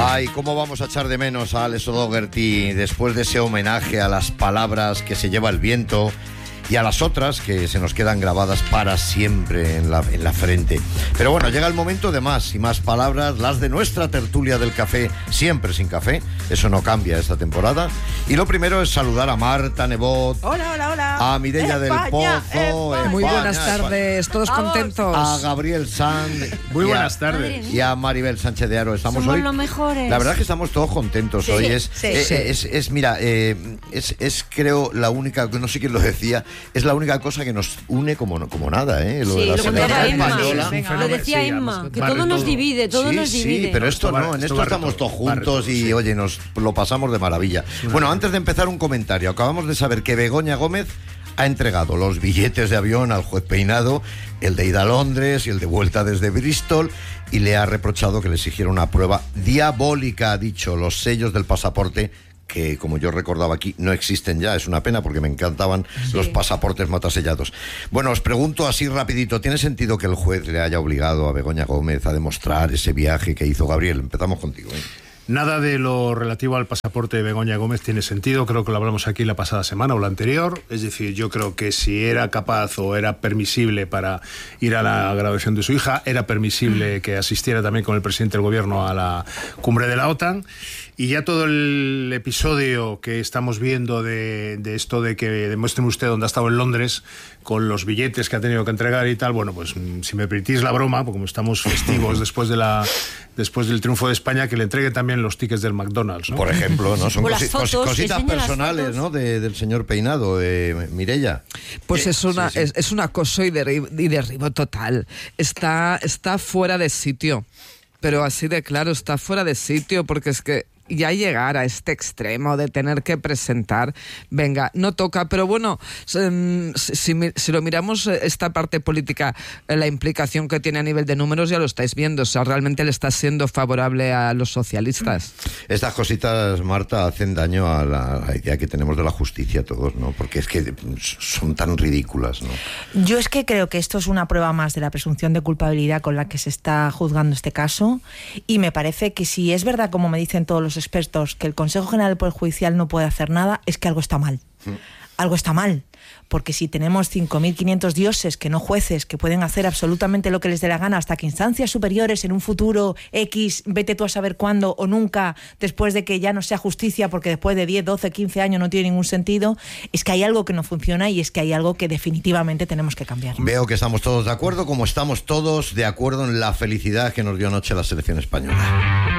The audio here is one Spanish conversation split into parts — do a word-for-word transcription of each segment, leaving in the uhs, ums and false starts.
Ay, cómo vamos a echar de menos a Alex O'Doherty después de ese homenaje a las palabras que se lleva el viento y a las otras que se nos quedan grabadas para siempre en la, en la frente. Pero bueno, llega el momento de más y más palabras, las de nuestra tertulia del café, siempre sin café, eso no cambia esta temporada. Y lo primero es saludar a Marta Nebot. Hola, hola, hola. A Mireia del Pozo. España. Muy España, buenas tardes, España. todos Vamos. contentos. A Gabriel Sanz. Muy y a- buenas tardes. Y a Maribel Sánchez de Aro. Estamos Somos hoy. los mejores. La verdad es que estamos todos contentos Sí, hoy. Es, sí, eh, sí. es, es, mira, eh, es, es creo la única, no sé quién lo decía, es la única cosa que nos une como, como nada, ¿eh? Lo Sí, de la lo selección contaba Emma. española. Venga, Lo vale. decía Sí, Emma, además, que barre todo nos todo. divide, todo sí, nos divide. Sí, pero esto Esto barre- no, en esto esto barre estamos todo, todos barre juntos todo, y, sí. oye, nos lo pasamos de maravilla. Bueno, antes de empezar un comentario, acabamos de saber que Begoña Gómez ha entregado los billetes de avión al juez Peinado, el de ida a Londres y el de vuelta desde Bristol, y le ha reprochado que le exigiera una prueba diabólica, ha dicho, los sellos del pasaporte, que como yo recordaba aquí no existen ya. Es una pena porque me encantaban los pasaportes matasellados. Bueno, os pregunto así rapidito, ¿tiene sentido que el juez le haya obligado a Begoña Gómez a demostrar ese viaje que hizo Gabriel? Empezamos contigo, ¿eh? Nada de lo relativo al pasaporte de Begoña Gómez tiene sentido, creo que lo hablamos aquí la pasada semana o la anterior, es decir, yo creo que si era capaz o era permisible para ir a la graduación de su hija, era permisible que asistiera también con el presidente del gobierno a la cumbre de la OTAN, y ya todo el episodio que estamos viendo de, de esto de que demuestren usted dónde ha estado en Londres con los billetes que ha tenido que entregar y tal, bueno, pues mm, si me permitís la broma, porque como estamos festivos después de la después del triunfo de España, que le entregue también los tickets del McDonald's, ¿no? Por ejemplo, ¿no? Son O las cosi- fotos, cosi- que cositas enseñe las personales, fotos. ¿no? De- del señor Peinado, eh, Mireia. Pues Eh, es una sí, sí. Es, es un acoso y, derri- y derribo total. Está, está fuera de sitio. Pero así de claro, está fuera de sitio, porque es que ya llegar a este extremo de tener que presentar, venga, no toca, pero bueno, si, si, si lo miramos esta parte política, la implicación que tiene a nivel de números, ya lo estáis viendo, o sea, realmente le está siendo favorable a los socialistas. Estas cositas, Marta, hacen daño a la, a la idea que tenemos de la justicia todos, ¿no? Porque es que son tan ridículas, ¿no? Yo es que creo que esto es una prueba más de la presunción de culpabilidad con la que se está juzgando este caso, y me parece que si es verdad, como me dicen todos los expertos, que el Consejo General del Poder Judicial no puede hacer nada, es que algo está mal. Algo está mal, porque si tenemos cinco mil quinientos dioses, que no jueces, que pueden hacer absolutamente lo que les dé la gana, hasta que instancias superiores en un futuro X, vete tú a saber cuándo o nunca, después de que ya no sea justicia, porque después de diez, doce, quince años no tiene ningún sentido, es que hay algo que no funciona y es que hay algo que definitivamente tenemos que cambiar. Veo que estamos todos de acuerdo, como estamos todos de acuerdo en la felicidad que nos dio anoche la selección española.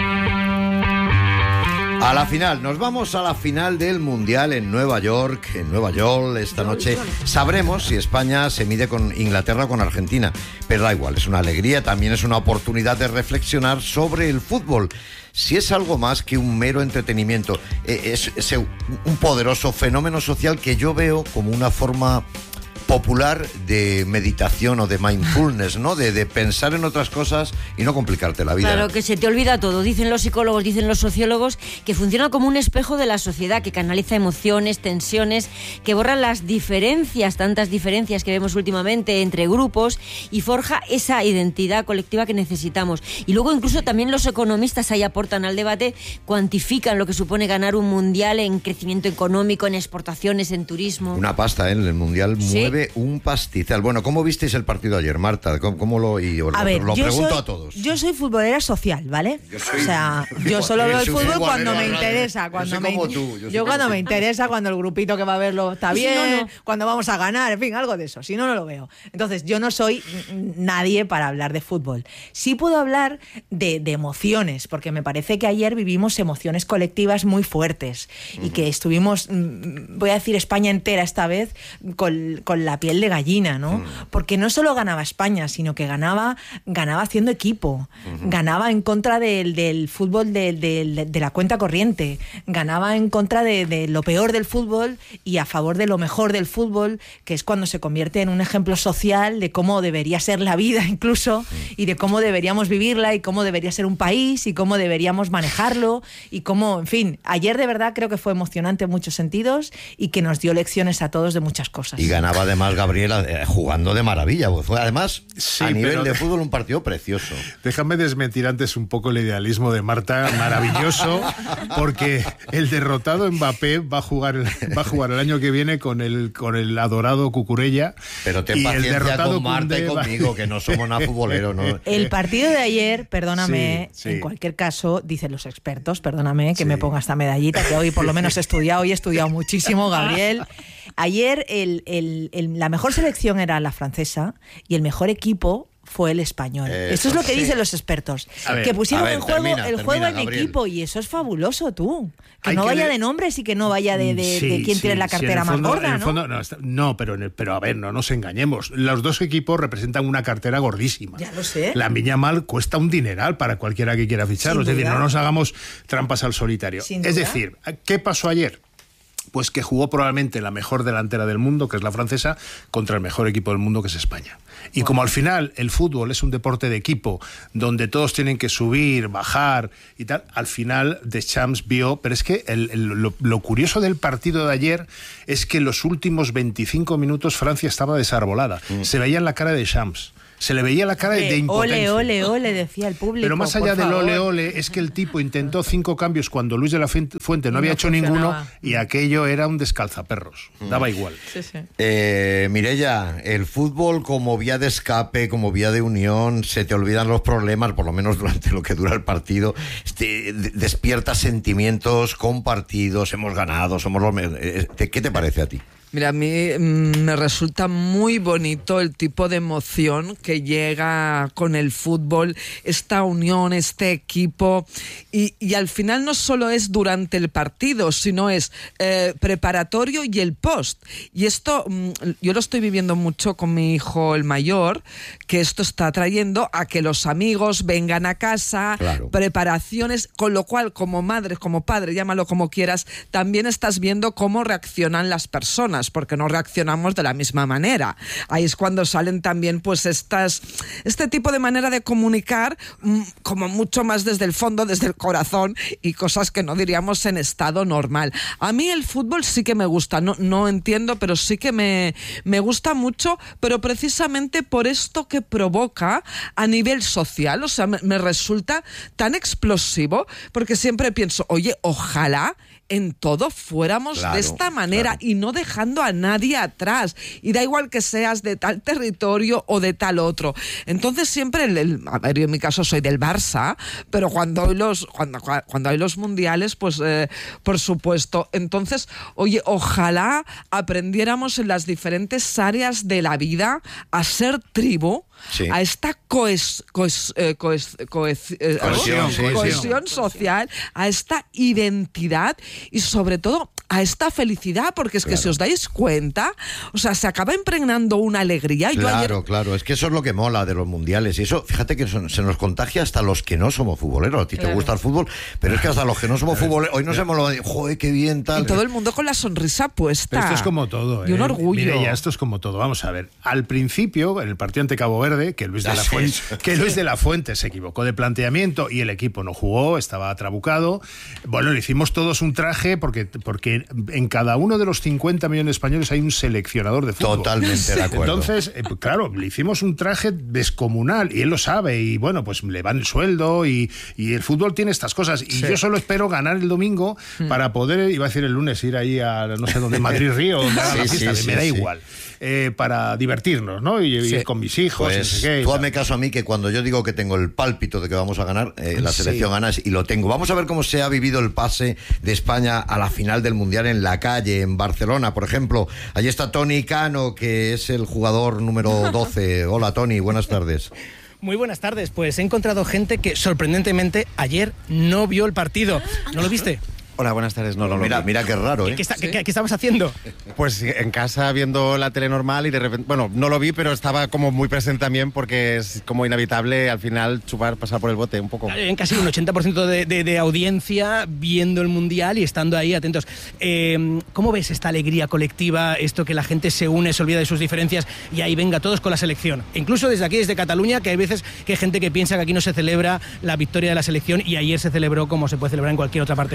A la final, nos vamos a la final del Mundial en Nueva York, en Nueva York. Esta noche sabremos si España se mide con Inglaterra o con Argentina, pero da igual, es una alegría, también es una oportunidad de reflexionar sobre el fútbol. Si es algo más que un mero entretenimiento, eh, es, es un poderoso fenómeno social que yo veo como una forma popular de meditación o de mindfulness, ¿no? De, de pensar en otras cosas y no complicarte la vida. Claro, que se te olvida todo. Dicen los psicólogos, dicen los sociólogos, que funciona como un espejo de la sociedad, que canaliza emociones, tensiones, que borra las diferencias, tantas diferencias que vemos últimamente entre grupos, y forja esa identidad colectiva que necesitamos. Y luego incluso también los economistas ahí aportan al debate, cuantifican lo que supone ganar un mundial en crecimiento económico, en exportaciones, en turismo. Una pasta, ¿eh? El Mundial Sí. mueve un pastizal. Bueno, ¿cómo visteis el partido ayer, Marta? ¿Cómo, cómo lo, y os A lo, ver, lo yo pregunto soy, a todos? yo soy futbolera social, ¿vale? Yo soy- o sea, yo igual, solo veo el soy fútbol futbolero cuando me al revés. interesa. Yo Cuando soy me, como tú, yo soy yo como cuando tú. me interesa, cuando el grupito que va a verlo está Y si bien, no, no. cuando vamos a ganar, en fin, algo de eso. Si no, no lo veo. Entonces, yo no soy mm, nadie para hablar de fútbol. Sí puedo hablar de, de emociones, porque me parece que ayer vivimos emociones colectivas muy fuertes y que estuvimos, mm, voy a decir España entera esta vez, con, con la piel de gallina, ¿no? Porque no solo ganaba España, sino que ganaba, ganaba haciendo equipo, ganaba en contra del, del fútbol de, de, de la cuenta corriente, ganaba en contra de, de lo peor del fútbol y a favor de lo mejor del fútbol, que es cuando se convierte en un ejemplo social de cómo debería ser la vida incluso, y de cómo deberíamos vivirla y cómo debería ser un país y cómo deberíamos manejarlo y cómo, en fin, ayer de verdad creo que fue emocionante en muchos sentidos y que nos dio lecciones a todos de muchas cosas. Y ganaba además, Gabriela, eh, jugando de maravilla. Fue además, Sí, a nivel pero- de fútbol, un partido precioso. Déjame desmentir antes un poco el idealismo de Marta, maravilloso, porque el derrotado Mbappé va a jugar el, va a jugar el año que viene con el con el adorado Cucurella. Pero ten y el paciencia derrotado con Marta y Koundé va- conmigo, que no somos nada futboleros, ¿no? El partido de ayer, perdóname, Sí, sí. en cualquier caso, dicen los expertos, perdóname que Sí. me ponga esta medallita, que hoy por lo menos he estudiado, hoy he estudiado muchísimo, Gabriel. Ayer el- el- el- la mejor selección era la francesa y el mejor equipo fue el español. Eso, Eso es lo que sí. dicen los expertos. A ver, que pusieron a ver, en juego termina, el termina, juego en Gabriel. equipo y eso es fabuloso, tú. Que Hay no que vaya de- de nombres y que no vaya de, de- Sí, de quién sí, tiene la sí, en cartera el más fondo- en gorda, el ¿no? fondo, no, está- no, pero, en el- pero a ver, no nos engañemos. Los dos equipos representan una cartera gordísima. Ya lo sé. La Mal cuesta un dineral para cualquiera que quiera ficharlo. Sin Es decir, duda. no nos hagamos trampas al solitario. Sin Es duda. decir, ¿qué pasó ayer? Pues que jugó probablemente la mejor delantera del mundo, que es la francesa, contra el mejor equipo del mundo, que es España. Y como al final el fútbol es un deporte de equipo, donde todos tienen que subir, bajar y tal, al final Deschamps vio... Pero es que el- el- lo, lo curioso del partido de ayer es que en los últimos veinticinco minutos Francia estaba desarbolada. Se veía en la cara de Deschamps. Se le veía la cara de, de Eh, impotencia. ole, ole, ole, decía el público. Pero más por allá del favor. ole ole, es que el tipo intentó cinco cambios cuando Luis de la Fuente no, Y no había hecho funcionaba. ninguno y aquello era un descalzaperros. Daba igual. Sí, sí. Eh, Mireia, el fútbol como vía de escape, como vía de unión, se te olvidan los problemas, por lo menos durante lo que dura el partido, este, de- despierta sentimientos compartidos, hemos ganado, somos los mejores. ¿Qué te parece a ti? Mira, a mí mm, me resulta muy bonito el tipo de emoción que llega con el fútbol, esta unión, este equipo, y, y al final no solo es durante el partido, sino es eh, preparatorio y el post. Y esto, mm, yo lo estoy viviendo mucho con mi hijo el mayor, que esto está trayendo a que los amigos vengan a casa, Claro. preparaciones, con lo cual como madre, como padre, llámalo como quieras, también estás viendo cómo reaccionan las personas, porque no reaccionamos de la misma manera. Ahí es cuando salen también pues estas este tipo de manera de comunicar mm, como mucho más desde el fondo, desde el corazón, y cosas que no diríamos en estado normal. A mí el fútbol sí que me gusta, no, no entiendo, pero sí que me, me gusta mucho, pero precisamente por esto que provoca a nivel social. O sea, me, me resulta tan explosivo, porque siempre pienso, oye, ojalá en todo fuéramos Claro, de esta manera, claro. y no dejando a nadie atrás, y da igual que seas de tal territorio o de tal otro. Entonces siempre el, el- a ver, yo en mi caso soy del Barça, pero cuando hay los cuando, cuando hay los mundiales, pues eh, por supuesto. Entonces, oye, ojalá aprendiéramos en las diferentes áreas de la vida a ser tribu, Sí. a esta coes, coes- eh, coes- coes- eh, Cohesión, ¿no? sí, sí. cohesión social, a esta identidad y sobre todo a esta felicidad, porque es que Claro. si os dais cuenta, o sea, se acaba impregnando una alegría. Yo Claro, ayer, claro, es que eso es lo que mola de los mundiales. Y eso, fíjate que son- se nos contagia hasta los que no somos futboleros. A ti te Claro. gusta el fútbol, pero es que hasta los que no somos futboleros, hoy nos hemos lo dicho, joder, qué bien, tal. y todo el mundo con la sonrisa puesta. Pero esto es como todo, ¿eh? Y un orgullo. Mireia, esto es como todo. Vamos a ver. Al principio, en el partido ante Cabo Verde, que Luis de Ah, la sí, Fuente, eso. que Luis de la Fuente se equivocó de planteamiento y el equipo no jugó, estaba trabucado. Bueno, le hicimos todos un traje porque, porque en cada uno de los cincuenta millones de españoles hay un seleccionador de fútbol. Totalmente de acuerdo. Entonces, eh, pues, claro, le hicimos un traje descomunal y él lo sabe y bueno, pues le van el sueldo y, y el fútbol tiene estas cosas y yo solo espero ganar el domingo para poder, iba a decir el lunes, ir ahí a no sé dónde, Madrid-Río, donde haga la Sí, fiesta, sí, me sí, da sí. igual, eh, para divertirnos, ¿no? Y, y Sí. con mis hijos, y no Pues sé qué, y tú tal. hazme caso a mí, que cuando yo digo que tengo el pálpito de que vamos a ganar, eh, la Sí. selección gana, y lo tengo. Vamos a ver cómo se ha vivido el pase de España a la final del Mundial en la calle, en Barcelona, por ejemplo. Allí está Toni Cano, que es el jugador número doce. Hola, Toni, buenas tardes. Muy buenas tardes, pues he encontrado gente que sorprendentemente ayer no vio el partido. ¿No lo viste? Hola, buenas tardes. No, no, no. Mira, mira qué raro, ¿eh? ¿Qué, está- qué- qué- qué estabas haciendo? Pues en casa viendo la tele normal y de repente, bueno, no lo vi, pero estaba como muy presente también porque es como inevitable al final chupar, pasar por el bote un poco. En casi un ochenta por ciento de, de- de audiencia viendo el Mundial y estando ahí atentos. Eh, ¿Cómo ves esta alegría colectiva, esto que la gente se une, se olvida de sus diferencias y ahí venga todos con la selección? Incluso desde aquí, desde Cataluña, que hay veces que hay gente que piensa que aquí no se celebra la victoria de la selección y ayer se celebró como se puede celebrar en cualquier otra parte de España.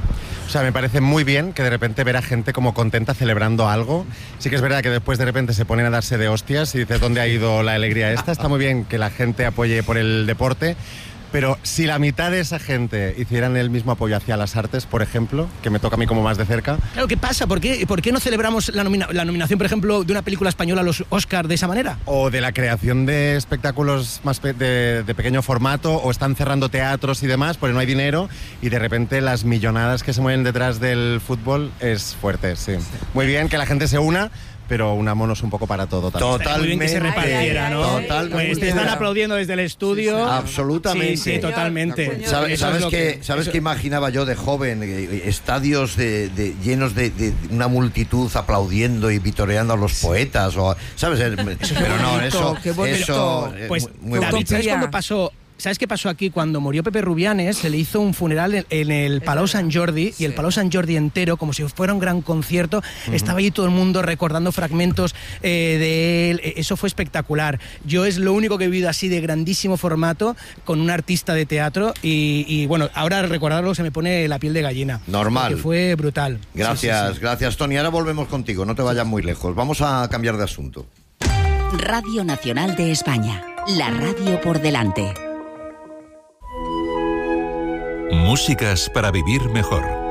O sea, me parece muy bien que de repente ver a gente como contenta celebrando algo. Sí que es verdad que después de repente se ponen a darse de hostias y dices, ¿dónde ha ido la alegría esta? Está muy bien que la gente apoye por el deporte, pero si la mitad de esa gente hicieran el mismo apoyo hacia las artes, por ejemplo, que me toca a mí como más de cerca... Claro, ¿qué pasa? ¿Por qué, ¿por qué no celebramos la, nomina- la nominación, por ejemplo, de una película española a los Oscar de esa manera? O de la creación de espectáculos más pe- de, de pequeño formato, o están cerrando teatros y demás porque no hay dinero, y de repente las millonadas que se mueven detrás del fútbol es fuerte, sí. Muy bien que la gente se una, pero unámonos un poco para todo. También. Totalmente. Muy bien que se repartiera, ¿no? Totalmente. Pues te están aplaudiendo desde el estudio. Sí, sí. Absolutamente. Sí, sí, totalmente. ¿Sabes, Eso sabes es lo que, sabes eso- que imaginaba yo de joven? Eh, Estadios de, de- llenos de, de una multitud aplaudiendo y vitoreando a los poetas. O, ¿sabes? El- pero no, eso... qué bonito. eso eh, Pues, muy, muy David, bonito. ¿sabes utopía. cuándo pasó? ¿Sabes qué pasó aquí? Cuando murió Pepe Rubianes, se le hizo un funeral en, en el Palau Sant Jordi, y el Palau Sant Jordi entero, como si fuera un gran concierto, uh-huh. estaba allí todo el mundo recordando fragmentos eh, de él. Eso fue espectacular. Yo es lo único que he vivido así de grandísimo formato con un artista de teatro, y, y bueno, ahora recordarlo se me pone la piel de gallina. Normal. Porque fue brutal. Gracias, Sí, sí, sí. gracias, Tony. Ahora volvemos contigo, no te vayas muy lejos. Vamos a cambiar de asunto. Radio Nacional de España. La radio por delante. Músicas para vivir mejor.